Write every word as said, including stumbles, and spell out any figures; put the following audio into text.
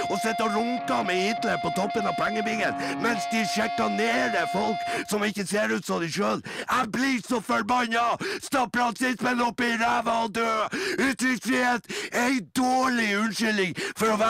og sitter og runker med Hitler på toppen av pengebingen, mens de sjikanerer folk som ikke ser ut som de sjøl. Jeg blir så forbanna! Stapp rasismen opp i ræva og dø! Uttrykksfrihet er ei dårlig unnskyldning for å være